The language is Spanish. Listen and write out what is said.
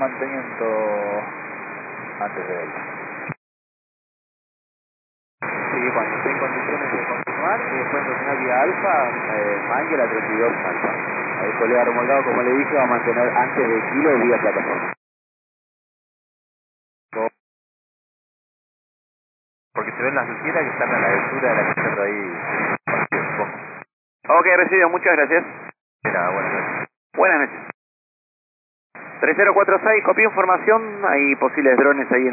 mantenimiento antes de Delta. Sí, cuando esté en condiciones de continuar, y después en final vía alfa, Mike la 32 alfa. El colega remolcado, como le dije, va a mantener antes de kilo vía plataforma. Porque se ven las luqueras que están a la altura de la que está ahí. Ok, recibido, muchas gracias. Era, buenas noches. Buenas noches. 3046, copió información, hay posibles drones ahí en